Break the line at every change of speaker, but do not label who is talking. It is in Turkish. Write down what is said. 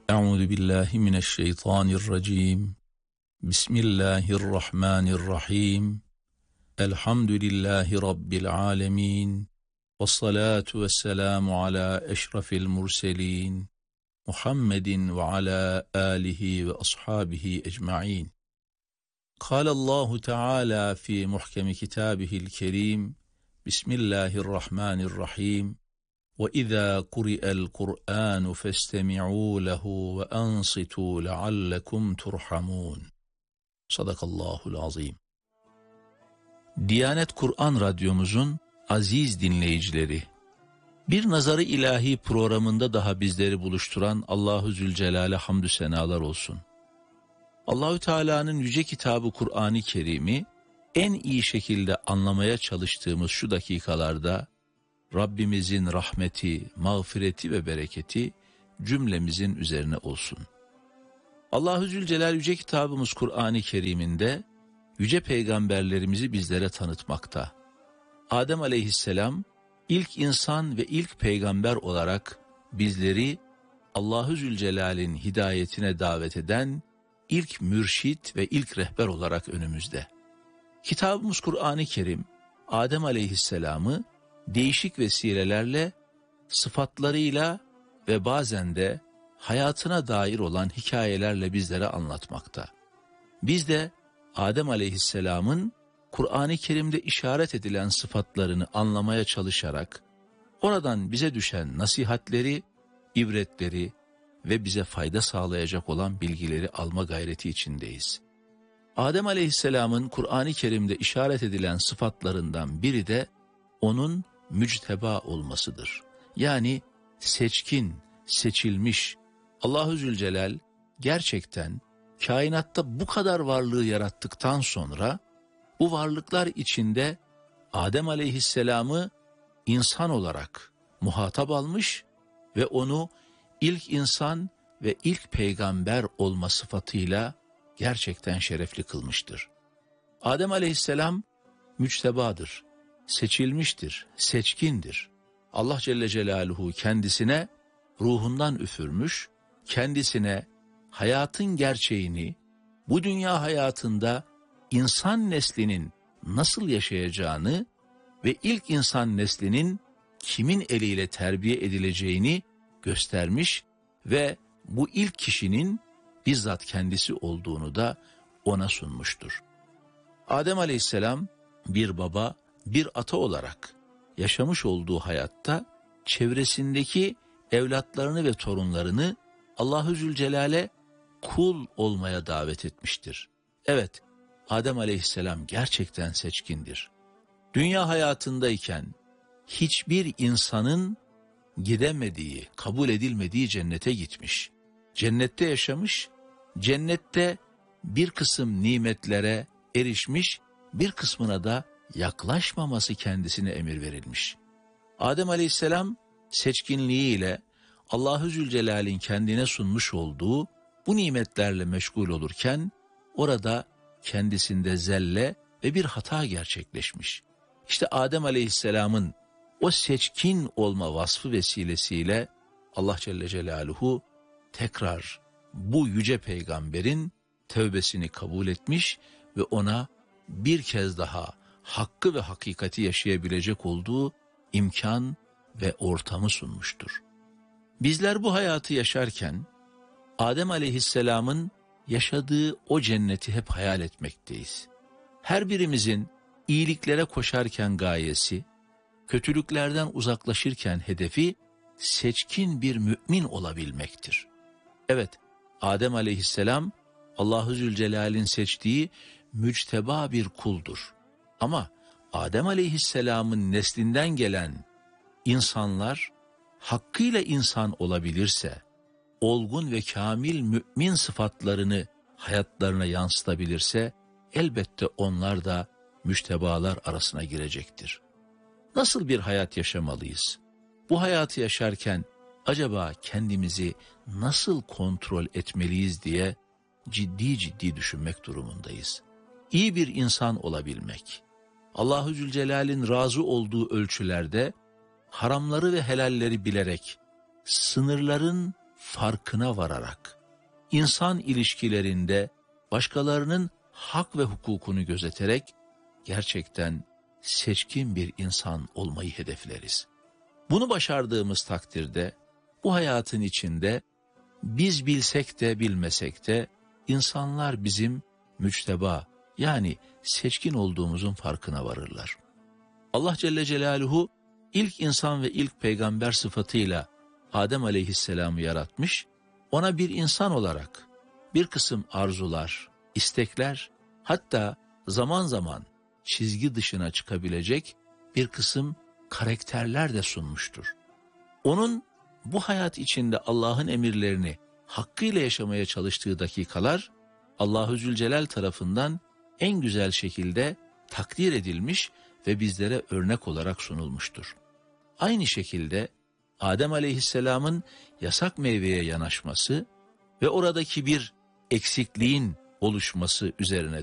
Euzu billahi mineşşeytanirracim. Bismillahirrahmanirrahim. Elhamdülillahi rabbil alamin. Vessalatu vesselamu ala eşrefil murselin. Muhammedin ve ala alihi ve ashabihi ecmaîn. Kâlallahu Teala fi muhkemi kitâbihil kerîm. Bismillahirrahmanirrahim. وَإِذَا قُرِئَ الْقُرْآنُ فَاسْتَمِعُوا لَهُ وَأَنصِتُوا لَعَلَّكُمْ تُرْحَمُونَ. Sadakallahul azim. Diyanet Kur'an Radyomuzun aziz dinleyicileri, bir Nazarı İlahi programında daha bizleri buluşturan Allahu Zülcelal'e hamdü senalar olsun. Allahü Teala'nın yüce kitabı Kur'an-ı Kerim'i en iyi şekilde anlamaya çalıştığımız şu dakikalarda Rabbimizin rahmeti, mağfireti ve bereketi cümlemizin üzerine olsun. Allahu Zülcelal yüce kitabımız Kur'an-ı Kerim'inde yüce peygamberlerimizi bizlere tanıtmakta. Adem aleyhisselam ilk insan ve ilk peygamber olarak bizleri Allahu Zülcelal'in hidayetine davet eden ilk mürşit ve ilk rehber olarak önümüzde. Kitabımız Kur'an-ı Kerim Adem aleyhisselamı değişik vesilelerle, sıfatlarıyla ve bazen de hayatına dair olan hikayelerle bizlere anlatmakta. Biz de Adem aleyhisselamın Kur'an-ı Kerim'de işaret edilen sıfatlarını anlamaya çalışarak, oradan bize düşen nasihatleri, ibretleri ve bize fayda sağlayacak olan bilgileri alma gayreti içindeyiz. Adem aleyhisselamın Kur'an-ı Kerim'de işaret edilen sıfatlarından biri de onun mücteba olmasıdır. Yani seçkin, seçilmiş. Allahu Zülcelal gerçekten kainatta bu kadar varlığı yarattıktan sonra bu varlıklar içinde Adem aleyhisselamı insan olarak muhatap almış ve onu ilk insan ve ilk peygamber olma sıfatıyla gerçekten şerefli kılmıştır. Adem aleyhisselam müctebadır, seçilmiştir, seçkindir. Allah Celle Celaluhu kendisine ruhundan üfürmüş, kendisine hayatın gerçeğini, bu dünya hayatında insan neslinin nasıl yaşayacağını ve ilk insan neslinin kimin eliyle terbiye edileceğini göstermiş ve bu ilk kişinin bizzat kendisi olduğunu da ona sunmuştur. Adem Aleyhisselam bir baba, bir ata olarak yaşamış olduğu hayatta çevresindeki evlatlarını ve torunlarını Allahu Zülcelal'e kul olmaya davet etmiştir. Evet, Adem Aleyhisselam gerçekten seçkindir. Dünya hayatındayken hiçbir insanın gidemediği, kabul edilmediği cennete gitmiş. Cennette yaşamış, cennette bir kısım nimetlere erişmiş, bir kısmına da yaklaşmaması kendisine emir verilmiş. Adem Aleyhisselam seçkinliğiyle Allahu Zülcelal'in kendine sunmuş olduğu bu nimetlerle meşgul olurken orada kendisinde zelle ve bir hata gerçekleşmiş. İşte Adem Aleyhisselam'ın o seçkin olma vasfı vesilesiyle Allah Celle Celaluhu tekrar bu yüce peygamberin tövbesini kabul etmiş ve ona bir kez daha hakkı ve hakikati yaşayabilecek olduğu imkan ve ortamı sunmuştur. Bizler bu hayatı yaşarken Adem Aleyhisselam'ın yaşadığı o cenneti hep hayal etmekteyiz. Her birimizin iyiliklere koşarken gayesi, kötülüklerden uzaklaşırken hedefi seçkin bir mümin olabilmektir. Evet, Adem Aleyhisselam Allahu Zülcelal'in seçtiği mücteba bir kuldur. Ama Adem Aleyhisselam'ın neslinden gelen insanlar hakkıyla insan olabilirse, olgun ve kamil mümin sıfatlarını hayatlarına yansıtabilirse, elbette onlar da müctebalar arasına girecektir. Nasıl bir hayat yaşamalıyız? Bu hayatı yaşarken acaba kendimizi nasıl kontrol etmeliyiz diye ciddi ciddi düşünmek durumundayız. İyi bir insan olabilmek, Allahu Zülcelal'in razı olduğu ölçülerde haramları ve helalleri bilerek sınırların farkına vararak, insan ilişkilerinde başkalarının hak ve hukukunu gözeterek gerçekten seçkin bir insan olmayı hedefleriz. Bunu başardığımız takdirde bu hayatın içinde biz bilsek de bilmesek de insanlar bizim müçteba, yani seçkin olduğumuzun farkına varırlar. Allah Celle Celaluhu ilk insan ve ilk peygamber sıfatıyla Adem Aleyhisselam'ı yaratmış, ona bir insan olarak bir kısım arzular, istekler, hatta zaman zaman çizgi dışına çıkabilecek bir kısım karakterler de sunmuştur. Onun bu hayat içinde Allah'ın emirlerini hakkıyla yaşamaya çalıştığı dakikalar Allahu Zülcelal tarafından en güzel şekilde takdir edilmiş ve bizlere örnek olarak sunulmuştur. Aynı şekilde Adem Aleyhisselam'ın yasak meyveye yanaşması ve oradaki bir eksikliğin oluşması üzerine